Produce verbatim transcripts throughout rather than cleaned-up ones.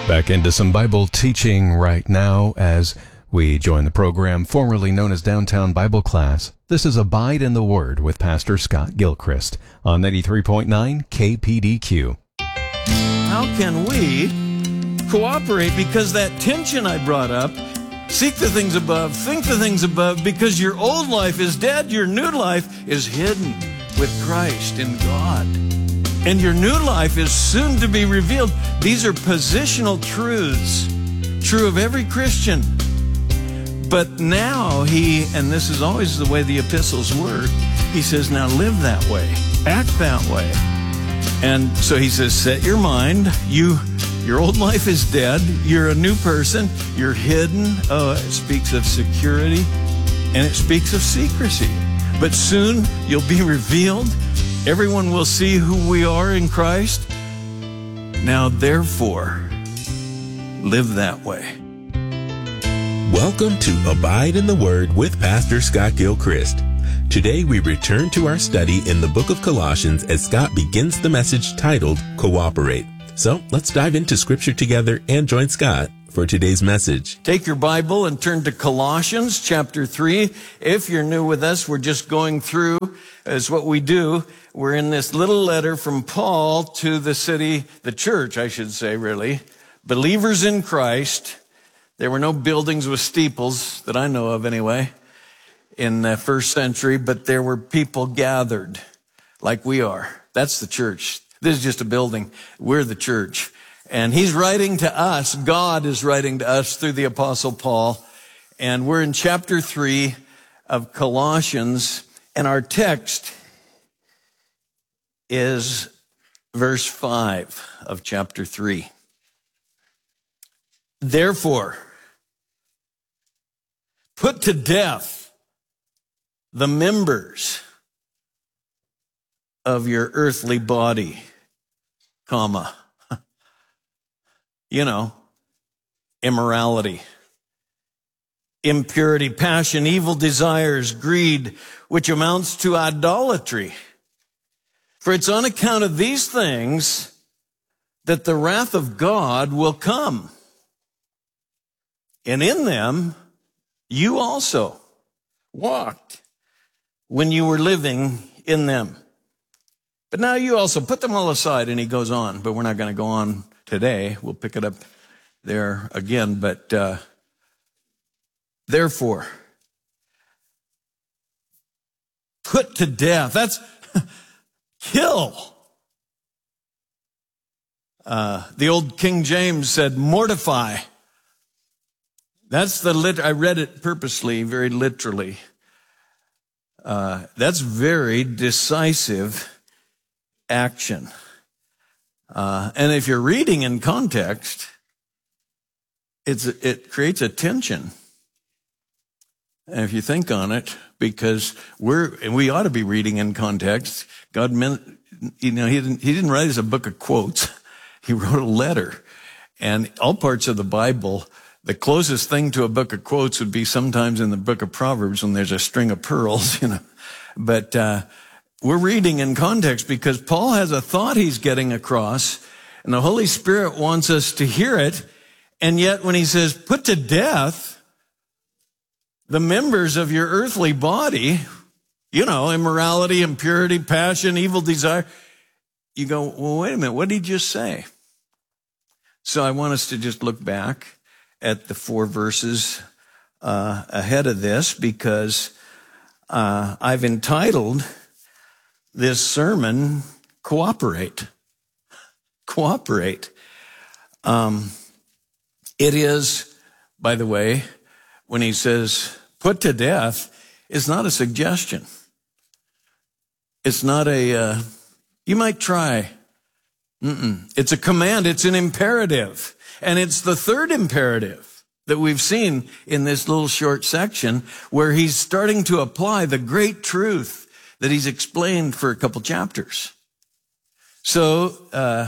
Back into some Bible teaching right now as we join the program formerly known as Downtown Bible Class. This is Abide in the Word with Pastor Scott Gilchrist on ninety-three point nine K P D Q. How can we cooperate? Because that tension I brought up, seek the things above, think the things above, because your old life is dead, your new life is hidden with Christ in God. And your new life is soon to be revealed. These are positional truths, true of every Christian. But now he, and this is always the way the epistles work, he says, now live that way, act that way. And so he says, set your mind. You, your old life is dead. You're a new person. You're hidden. Oh, it speaks of security and it speaks of secrecy. But soon you'll be revealed. Everyone will see who we are in Christ. Now, therefore, live that way. Welcome to Abide in the Word with Pastor Scott Gilchrist. Today we return to our study in the book of Colossians as Scott begins the message titled Cooperate. So let's dive into Scripture together and join Scott for today's message. Take your Bible and turn to Colossians chapter three. If you're new with us, we're just going through, as what we do. We're in this little letter from Paul to the city, the church, I should say, really. Believers in Christ. There were no buildings with steeples that I know of anyway in the first century, but there were people gathered like we are. That's the church. This is just a building. We're the church. And he's writing to us. God is writing to us through the Apostle Paul. And we're in chapter three of Colossians. And our text is verse five of chapter three. Therefore, put to death the members of your earthly body, comma, you know, immorality, impurity, passion, evil desires, greed, which amounts to idolatry. For it's on account of these things that the wrath of God will come. And in them, you also walked when you were living in them. But now you also put them all aside. And he goes on, but we're not going to go on today. We'll pick it up there again. But uh, therefore, put to death. That's kill. Uh, the old King James said mortify. That's the lit. I read it purposely, very literally. Uh, that's very decisive action. Uh, and if you're reading in context, it's, it creates a tension. And if you think on it, because we're, and we ought to be reading in context. God meant, you know, he didn't, he didn't write us a book of quotes. He wrote a letter. And all parts of the Bible, the closest thing to a book of quotes would be sometimes in the book of Proverbs when there's a string of pearls, you know. But, uh, we're reading in context because Paul has a thought he's getting across, and the Holy Spirit wants us to hear it. And yet when he says, put to death the members of your earthly body, you know, immorality, impurity, passion, evil desire, you go, well, wait a minute, what did he just say? So I want us to just look back at the four verses uh, ahead of this, because uh, I've entitled this sermon, Cooperate. Cooperate. Um, it is, by the way, when he says put to death, it's not a suggestion. It's not a, uh, you might try. Mm-mm. It's a command. It's an imperative. And it's the third imperative that we've seen in this little short section where he's starting to apply the great truth that he's explained for a couple chapters. So, uh,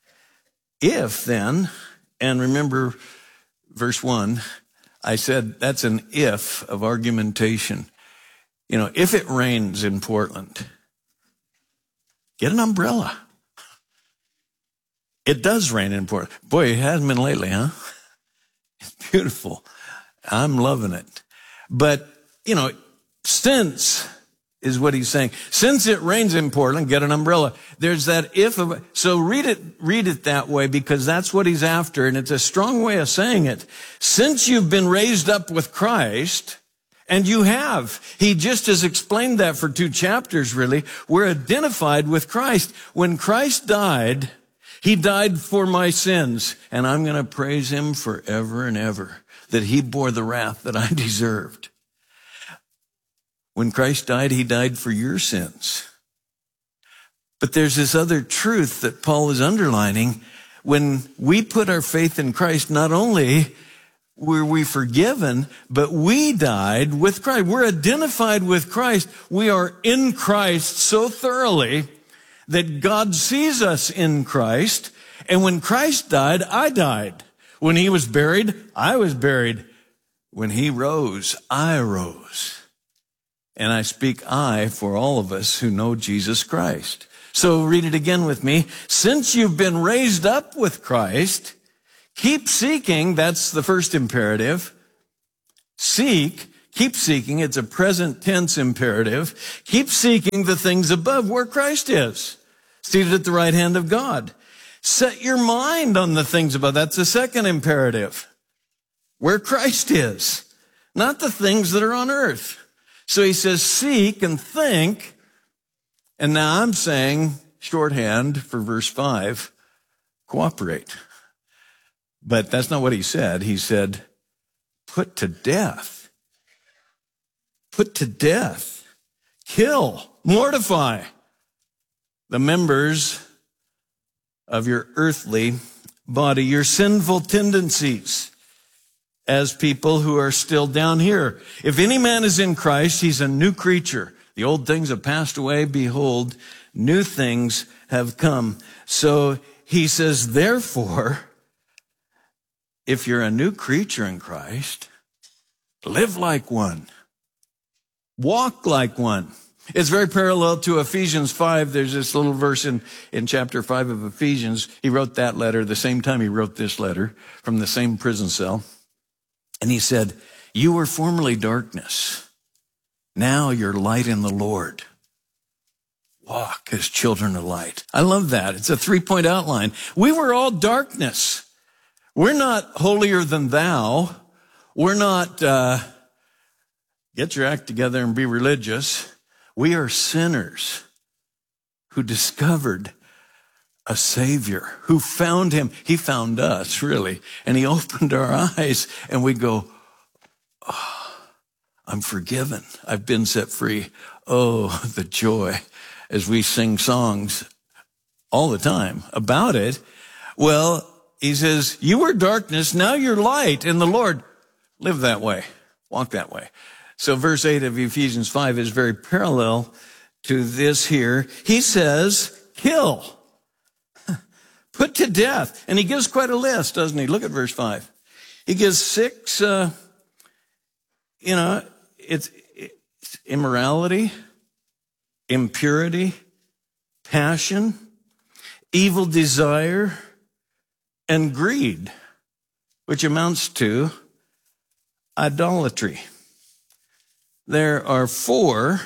if then, and remember verse one, I said that's an if of argumentation. You know, if it rains in Portland, get an umbrella. It does rain in Portland. Boy, it hasn't been lately, huh? It's beautiful. I'm loving it. But, you know, since is what he's saying. Since it rains in Portland, get an umbrella. There's that if of, so read it, read it that way, because that's what he's after. And it's a strong way of saying it. Since you've been raised up with Christ, and you have, he just has explained that for two chapters, really. We're identified with Christ. When Christ died, he died for my sins, and I'm going to praise him forever and ever that he bore the wrath that I deserved. When Christ died, he died for your sins. But there's this other truth that Paul is underlining. When we put our faith in Christ, not only were we forgiven, but we died with Christ. We're identified with Christ. We are in Christ so thoroughly that God sees us in Christ. And when Christ died, I died. When he was buried, I was buried. When he rose, I rose. And I speak I for all of us who know Jesus Christ. So read it again with me. Since you've been raised up with Christ, keep seeking. That's the first imperative. Seek. Keep seeking. It's a present tense imperative. Keep seeking the things above where Christ is, seated at the right hand of God. Set your mind on the things above. That's the second imperative. Where Christ is, not the things that are on earth. So he says, seek and think. And now I'm saying, shorthand for verse five, cooperate. But that's not what he said. He said, put to death. Put to death. Kill. Mortify the members of your earthly body, your sinful tendencies as people who are still down here. If any man is in Christ, he's a new creature. The old things have passed away. Behold, new things have come. So he says, therefore, if you're a new creature in Christ, live like one. Walk like one. It's very parallel to Ephesians five. There's this little verse in, in chapter five of Ephesians. He wrote that letter the same time he wrote this letter from the same prison cell. And he said, you were formerly darkness. Now you're light in the Lord. Walk as children of light. I love that. It's a three-point outline. We were all darkness. We're not holier than thou. We're not, uh, get your act together and be religious. We are sinners who discovered a Savior, who found him. He found us, really. And he opened our eyes and we go, oh, I'm forgiven. I've been set free. Oh, the joy as we sing songs all the time about it. Well, he says, you were darkness. Now you're light in the Lord. Live that way. Walk that way. So verse eight of Ephesians five is very parallel to this here. He says, kill. Put to death. And he gives quite a list, doesn't he? Look at verse five. He gives six, uh, you know, it's, it's immorality, impurity, passion, evil desire, and greed, which amounts to idolatry. There are four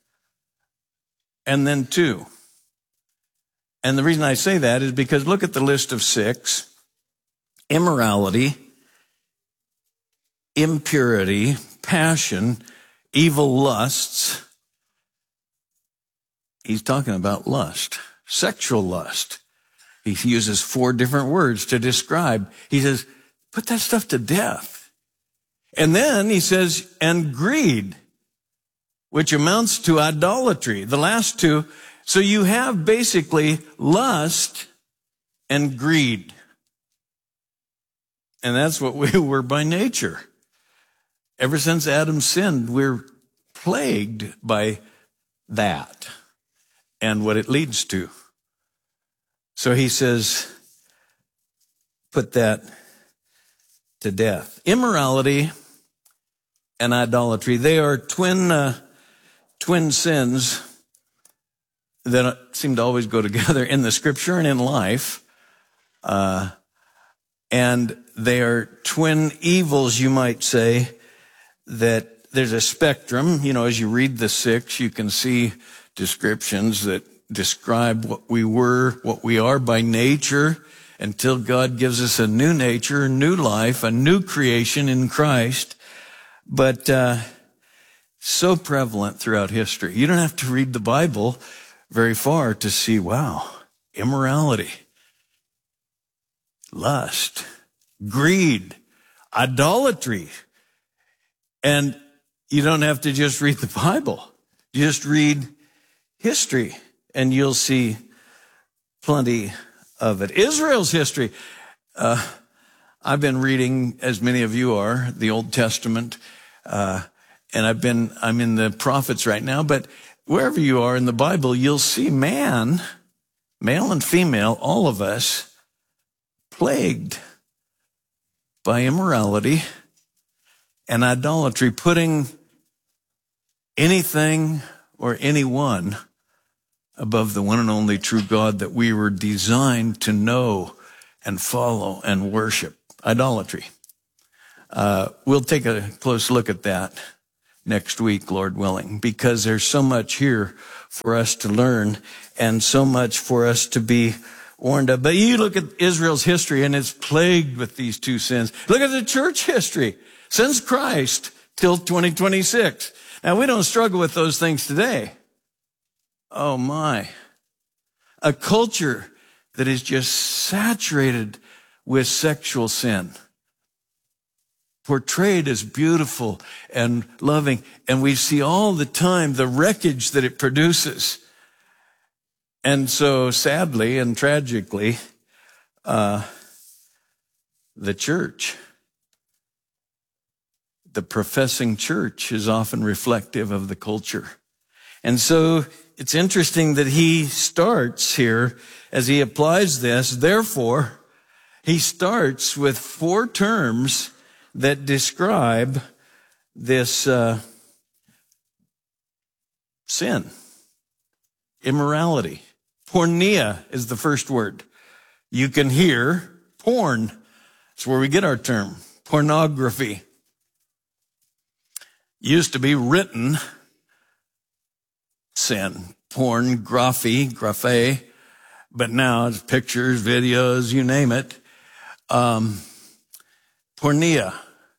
and then two. And the reason I say that is because look at the list of six. Immorality, impurity, passion, evil lusts. He's talking about lust, sexual lust. He uses four different words to describe. He says, put that stuff to death. And then he says, and greed, which amounts to idolatry. The last two. So you have basically lust and greed. And that's what we were by nature. Ever since Adam sinned, we're plagued by that and what it leads to. So he says, put that to death. Immorality and idolatry, they are twin, uh, twin sins that seem to always go together in the scripture and in life. Uh, and they are twin evils, you might say, that there's a spectrum. You know, as you read the six, you can see descriptions that describe what we were, what we are by nature, until God gives us a new nature, a new life, a new creation in Christ. But uh so prevalent throughout history. You don't have to read the Bible very far to see, wow, immorality, lust, greed, idolatry. And you don't have to just read the Bible. You just read history and you'll see plenty of it. Israel's history. Uh, I've been reading, as many of you are, the Old Testament, uh, and I've been, I'm in the prophets right now, but wherever you are in the Bible, you'll see man, male and female, all of us, plagued by immorality and idolatry, putting anything or anyone above the one and only true God that we were designed to know and follow and worship. Idolatry. Uh, we'll take a close look at that next week, Lord willing, because there's so much here for us to learn and so much for us to be warned of. But you look at Israel's history and it's plagued with these two sins. Look at the church history since Christ till twenty twenty-six. Now, we don't struggle with those things today. Oh my. A culture that is just saturated with sexual sin, portrayed as beautiful and loving, and we see all the time the wreckage that it produces. And so sadly and tragically, uh, the church, the professing church, is often reflective of the culture. And so it's interesting that he starts here as he applies this. Therefore, he starts with four terms that describe this uh, sin, immorality. Porneia is the first word. You can hear porn. That's where we get our term, pornography. Used to be written sin, pornography, graphe, but now it's pictures, videos, you name it. Um, porneia.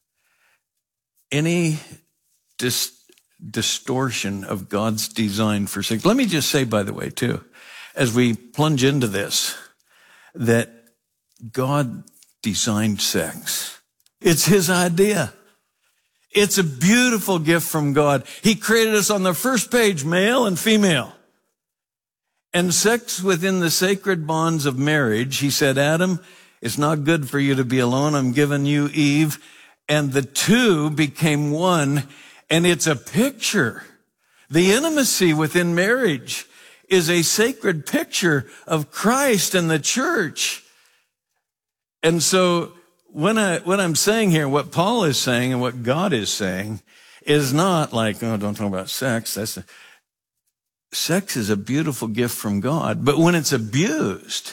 Any dis- distortion of God's design for sex. Let me just say, by the way, too, as we plunge into this, that God designed sex. It's his idea. It's a beautiful gift from God. He created us on the first page, male and female. And sex within the sacred bonds of marriage, he said, Adam, it's not good for you to be alone. I'm giving you Eve. And the two became one, and it's a picture. The intimacy within marriage is a sacred picture of Christ and the church. And so when I, what I'm saying here, what Paul is saying and what God is saying is not like, oh, don't talk about sex. That's a, sex is a beautiful gift from God. But when it's abused,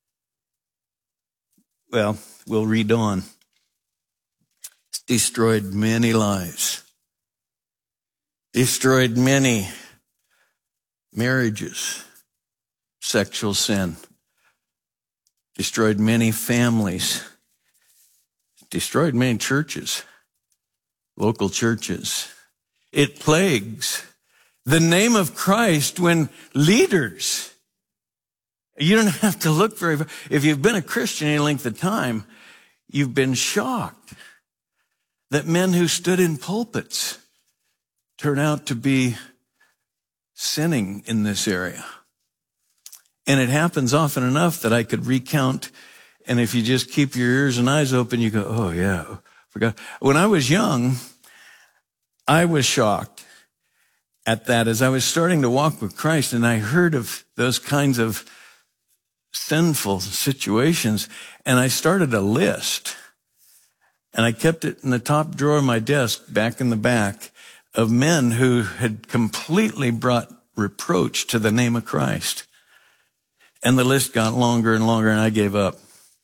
well, we'll read on. Destroyed many lives, destroyed many marriages, sexual sin, destroyed many families, destroyed many churches, local churches. It plagues the name of Christ when leaders, you don't have to look very far. If you've been a Christian any length of time, you've been shocked that men who stood in pulpits turn out to be sinning in this area. And it happens often enough that I could recount, and if you just keep your ears and eyes open, you go, oh yeah, forgot. When I was young, I was shocked at that as I was starting to walk with Christ, and I heard of those kinds of sinful situations, and I started a list. And I kept it in the top drawer of my desk, back in the back, of men who had completely brought reproach to the name of Christ. And the list got longer and longer, and I gave up.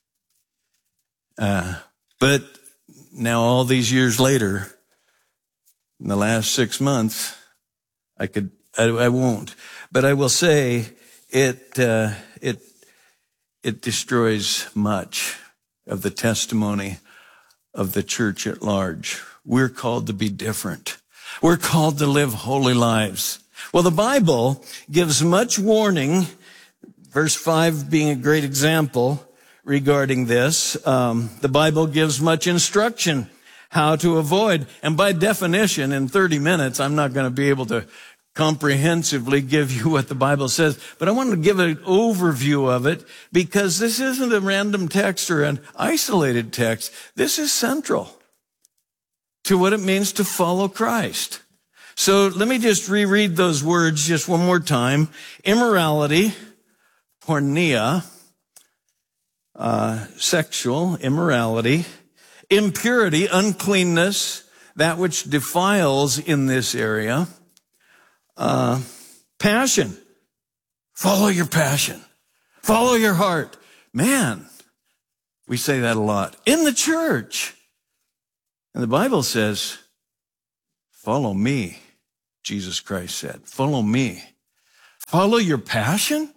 Uh, but now all these years later, in the last six months, I could, I, I won't, but I will say it, uh, it, it destroys much of the testimony of the church at large. We're called to be different. We're called to live holy lives. Well, the Bible gives much warning, verse five being a great example regarding this. Um, the Bible gives much instruction how to avoid. And by definition, in thirty minutes, I'm not going to be able to comprehensively give you what the Bible says, but I want to give an overview of it because this isn't a random text or an isolated text. This is central to what it means to follow Christ. So let me just reread those words just one more time. Immorality, porneia, uh, sexual immorality, impurity, uncleanness, that which defiles in this area, uh, passion. Follow your passion. Follow your heart. Man, we say that a lot. In the church. And the Bible says, follow me, Jesus Christ said. Follow me. Follow your passion?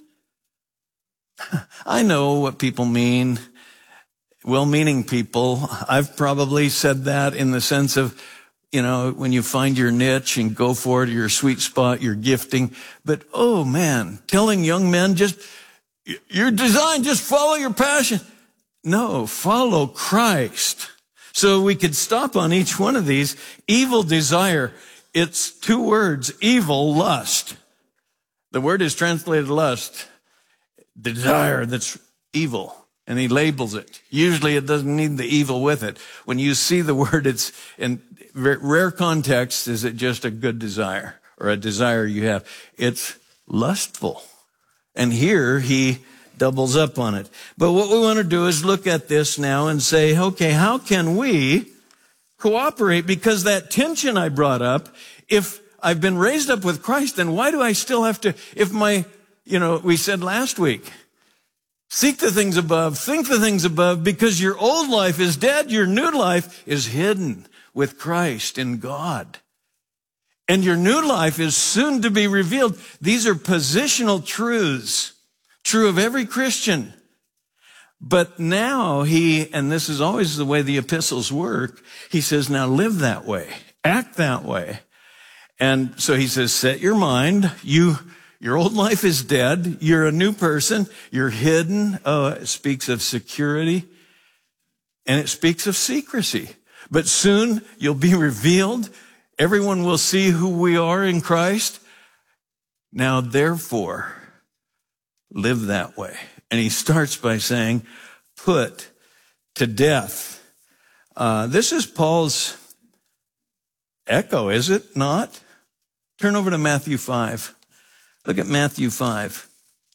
I know what people mean. Well-meaning people. I've probably said that in the sense of, you know, when you find your niche and go for it, your sweet spot, your gifting. But, oh man, telling young men just, you're designed, just follow your passion. No, follow Christ. So we could stop on each one of these. Evil desire. It's two words, evil lust. The word is translated lust. Desire that's evil. And he labels it. Usually it doesn't need the evil with it. When you see the word, it's in rare context, is it just a good desire or a desire you have? It's lustful. And here he doubles up on it. But what we want to do is look at this now and say, okay, how can we cooperate? Because that tension I brought up, if I've been raised up with Christ, then why do I still have to, if my, you know, we said last week, seek the things above, think the things above, because your old life is dead, your new life is hidden with Christ in God. And your new life is soon to be revealed. These are positional truths, true of every Christian. But now he, and this is always the way the epistles work, he says, now live that way, act that way. And so he says, set your mind, you Your old life is dead. You're a new person. You're hidden. Oh, it speaks of security and it speaks of secrecy. But soon you'll be revealed. Everyone will see who we are in Christ. Now, therefore, live that way. And he starts by saying, put to death. Uh, this is Paul's echo, is it not? Turn over to Matthew five. Look at Matthew five.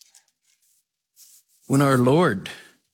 When our Lord,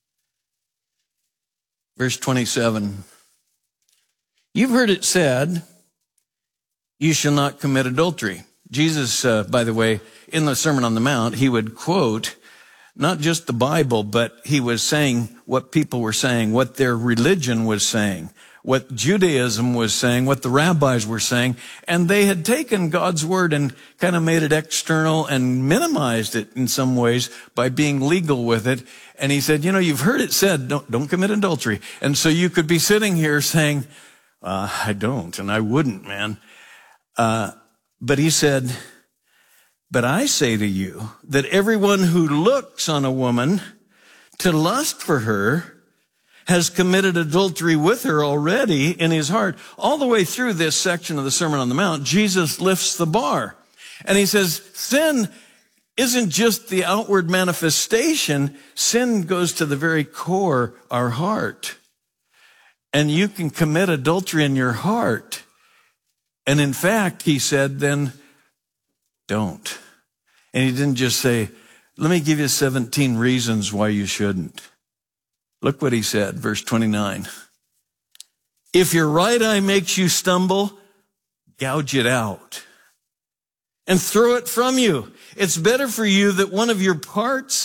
verse twenty-seven, you've heard it said, you shall not commit adultery. Jesus, uh, by the way, in the Sermon on the Mount, he would quote not just the Bible, but he was saying what people were saying, what their religion was saying, what Judaism was saying, what the rabbis were saying, and they had taken God's word and kind of made it external and minimized it in some ways by being legal with it. And he said, you know, you've heard it said, don't, don't commit adultery. And so you could be sitting here saying, uh, I don't, and I wouldn't, man. Uh, but he said, but I say to you that everyone who looks on a woman to lust for her has committed adultery with her already in his heart. All the way through this section of the Sermon on the Mount, Jesus lifts the bar. And he says, sin isn't just the outward manifestation. Sin goes to the very core, our heart. And you can commit adultery in your heart. And in fact, he said, then don't. And he didn't just say, let me give you seventeen reasons why you shouldn't. Look what he said, verse twenty-nine. If your right eye makes you stumble, gouge it out and throw it from you. It's better for you that one of your parts,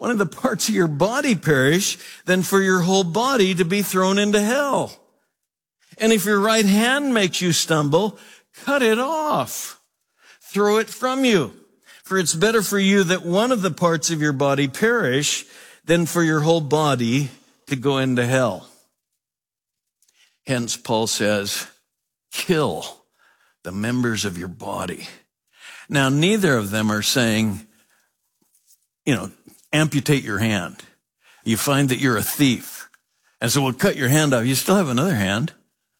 one of the parts of your body perish than for your whole body to be thrown into hell. And if your right hand makes you stumble, cut it off. Throw it from you. For it's better for you that one of the parts of your body perish than for your whole body to go into hell. Hence, Paul says, kill the members of your body. Now, neither of them are saying, you know, amputate your hand. You find that you're a thief. And so we'll cut your hand off. You still have another hand.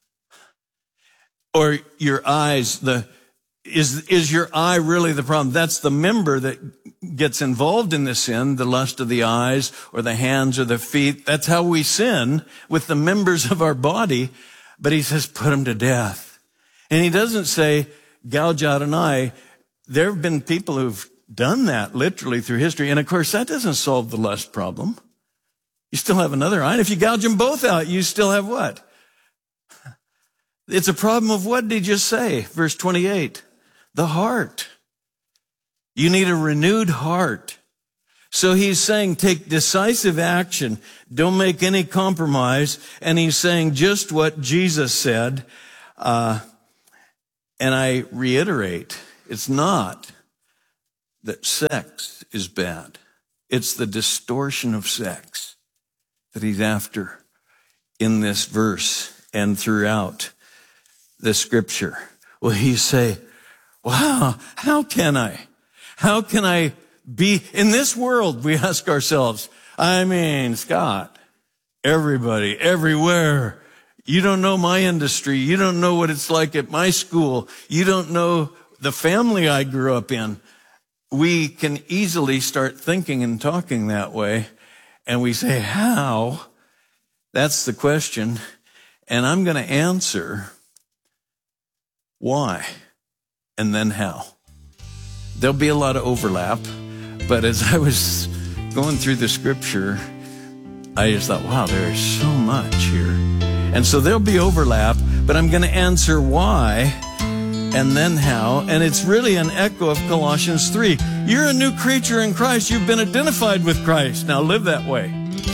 Or your eyes, the, is, is your eye really the problem? That's the member that gets involved in the sin, the lust of the eyes or the hands or the feet. That's how we sin with the members of our body. But he says, put them to death. And he doesn't say, gouge out an eye. There have been people who've done that literally through history. And of course, that doesn't solve the lust problem. You still have another eye. And if you gouge them both out, you still have what? It's a problem of what did he just say? Verse twenty-eight, the heart. You need a renewed heart. So he's saying take decisive action. Don't make any compromise. And he's saying just what Jesus said. Uh, and I reiterate, it's not that sex is bad. It's the distortion of sex that he's after in this verse and throughout the scripture. Well, he say, wow, how can I? How can I be in this world? We ask ourselves, I mean, Scott, everybody, everywhere. You don't know my industry. You don't know what it's like at my school. You don't know the family I grew up in. We can easily start thinking and talking that way. And we say, how? That's the question. And I'm going to answer why and then how. There'll be a lot of overlap. But as I was going through the scripture, I just thought, wow, there is so much here. And so there'll be overlap, but I'm going to answer why and then how. And it's really an echo of Colossians three. You're a new creature in Christ. You've been identified with Christ. Now live that way.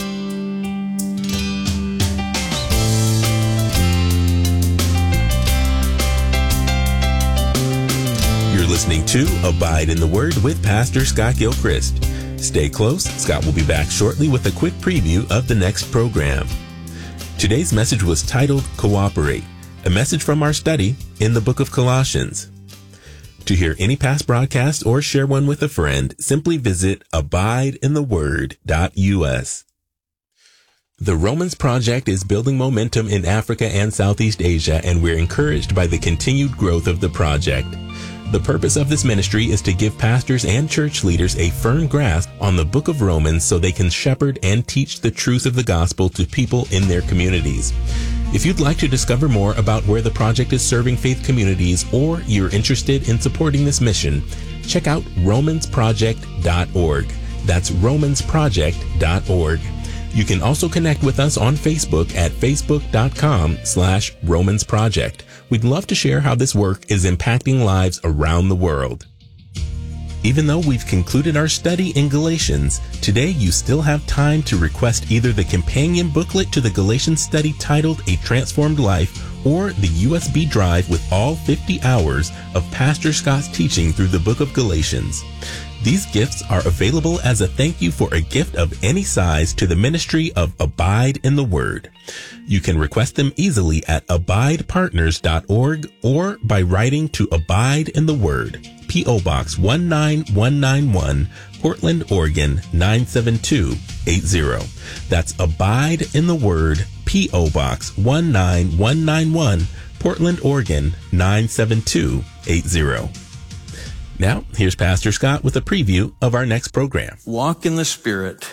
You're listening to Abide in the Word with Pastor Scott Gilchrist. Stay close. Scott will be back shortly with a quick preview of the next program. Today's message was titled Cooperate, a message from our study in the book of Colossians. To hear any past broadcast or share one with a friend, simply visit abide in the word dot U S. The Romans Project is building momentum in Africa and Southeast Asia, and we're encouraged by the continued growth of the project. The purpose of this ministry is to give pastors and church leaders a firm grasp on the book of Romans so they can shepherd and teach the truth of the gospel to people in their communities. If you'd like to discover more about where the project is serving faith communities, or you're interested in supporting this mission, check out romans project dot org. That's romans project dot org. You can also connect with us on Facebook at facebook.com slash Romans Project. We'd love to share how this work is impacting lives around the world. Even though we've concluded our study in Galatians, today you still have time to request either the companion booklet to the Galatians study titled A Transformed Life, or the U S B drive with all fifty hours of Pastor Scott's teaching through the book of Galatians. These gifts are available as a thank you for a gift of any size to the ministry of Abide in the Word. You can request them easily at abide partners dot org or by writing to Abide in the Word, P O Box one nine one nine one, Portland, Oregon nine seven two eight zero. That's Abide in the Word, P O Box one nine one nine one, Portland, Oregon nine seven two eight zero. Now, here's Pastor Scott with a preview of our next program. Walk in the Spirit.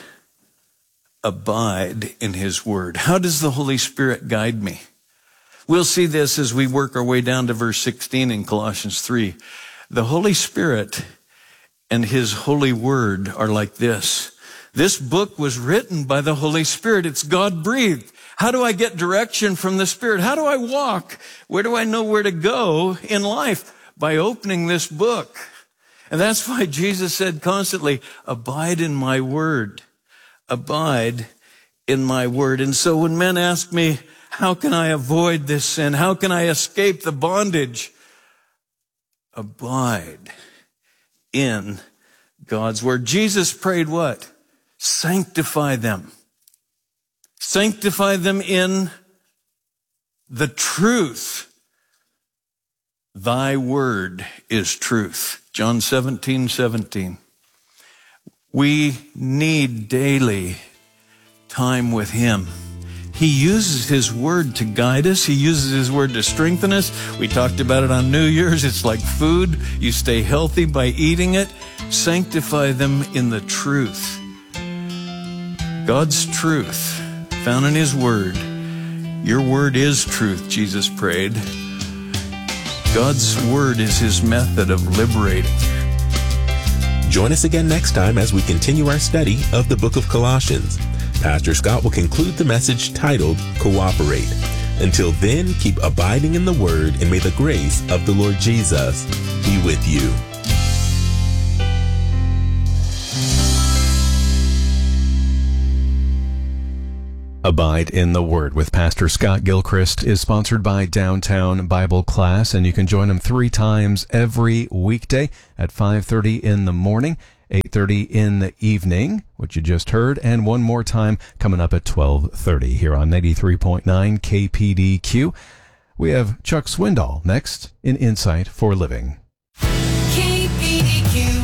Abide in His Word. How does the Holy Spirit guide me? We'll see this as we work our way down to verse sixteen in Colossians three. The Holy Spirit and His holy Word are like this. This book was written by the Holy Spirit. It's God-breathed. How do I get direction from the Spirit? How do I walk? Where do I know where to go in life? By opening this book. And that's why Jesus said constantly, abide in my word. Abide in my word. And so when men ask me, how can I avoid this sin? How can I escape the bondage? Abide in God's word. Jesus prayed what? Sanctify them. Sanctify them in the truth. Thy word is truth. John seventeen seventeen. We need daily time with him. He uses his word to guide us. He uses his word to strengthen us. We talked about it on New Year's. It's like food. You stay healthy by eating it. Sanctify them in the truth. God's truth found in his word. Your word is truth, Jesus prayed. God's word is his method of liberating. Join us again next time as we continue our study of the book of Colossians. Pastor Scott will conclude the message titled Cooperate. Until then, keep abiding in the word, and may the grace of the Lord Jesus be with you. Abide in the Word with Pastor Scott Gilchrist is sponsored by Downtown Bible Class, and you can join them three times every weekday at five thirty in the morning, eight thirty in the evening, which you just heard, and one more time coming up at twelve thirty here on ninety-three point nine K P D Q. We have Chuck Swindoll next in Insight for Living. K P D Q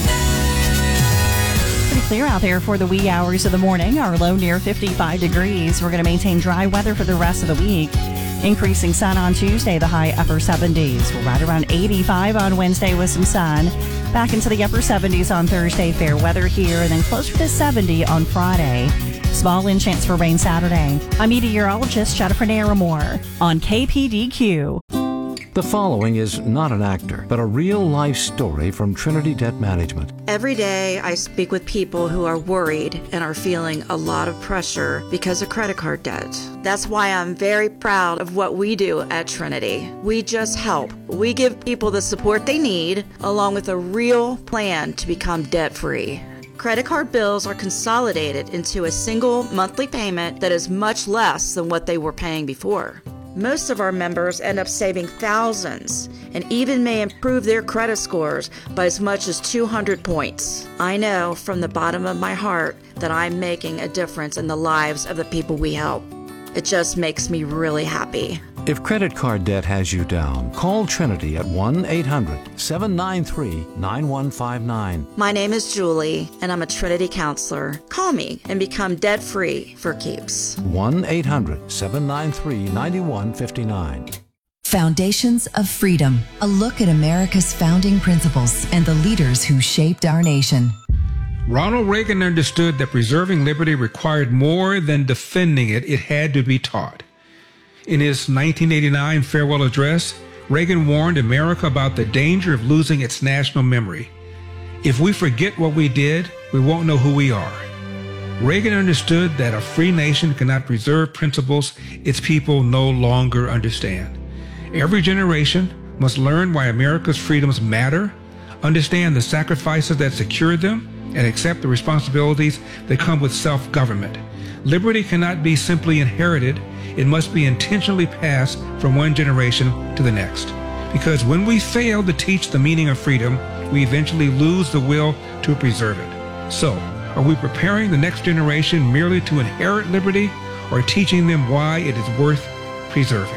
Clear out there for the wee hours of the morning. Our low near fifty-five degrees. We're going to maintain dry weather for the rest of the week. Increasing sun on Tuesday, the high upper seventies. We're right around eighty-five on Wednesday with some sun. Back into the upper seventies on Thursday, fair weather here, and then closer to seventy on Friday. Small in chance for rain Saturday. I'm meteorologist Jennifer Naramore on K P D Q. The following is not an actor, but a real-life story from Trinity Debt Management. Every day I speak with people who are worried and are feeling a lot of pressure because of credit card debt. That's why I'm very proud of what we do at Trinity. We just help. We give people the support they need, along with a real plan to become debt-free. Credit card bills are consolidated into a single monthly payment that is much less than what they were paying before. Most of our members end up saving thousands and even may improve their credit scores by as much as two hundred points. I know from the bottom of my heart that I'm making a difference in the lives of the people we help. It just makes me really happy. If credit card debt has you down, call Trinity at one eight hundred seven nine three nine one five nine. My name is Julie, and I'm a Trinity counselor. Call me and become debt-free for keeps. one eight hundred seven nine three nine one five nine. Foundations of Freedom, a look at America's founding principles and the leaders who shaped our nation. Ronald Reagan understood that preserving liberty required more than defending it, it had to be taught. In his nineteen eighty-nine farewell address, Reagan warned America about the danger of losing its national memory. If we forget what we did, we won't know who we are. Reagan understood that a free nation cannot preserve principles its people no longer understand. Every generation must learn why America's freedoms matter, understand the sacrifices that secured them, and accept the responsibilities that come with self-government. Liberty cannot be simply inherited. It must be intentionally passed from one generation to the next. Because when we fail to teach the meaning of freedom, we eventually lose the will to preserve it. So, are we preparing the next generation merely to inherit liberty, or teaching them why it is worth preserving?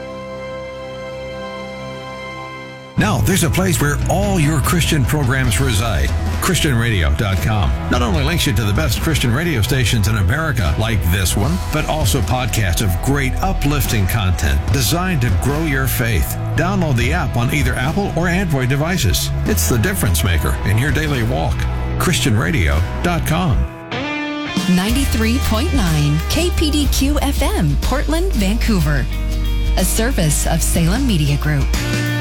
Now, there's a place where all your Christian programs reside. Christian radio dot com not only links you to the best Christian radio stations in America, like this one, but also podcasts of great uplifting content designed to grow your faith. Download the app on either Apple or Android devices. It's the difference maker in your daily walk. Christian radio dot com. ninety-three point nine K P D Q F M, Portland, Vancouver. A service of Salem Media Group.